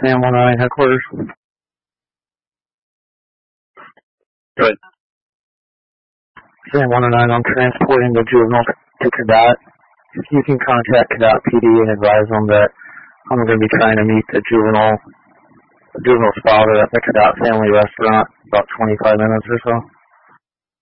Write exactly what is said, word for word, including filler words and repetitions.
Sam one nine headquarters. Good. Sam one nine, I'm transporting the juvenile to Cadott. If you can contact Cadott P D and advise them that I'm going to be trying to meet the juvenile, the juvenile's father at the Cadott Family Restaurant about twenty-five minutes or so.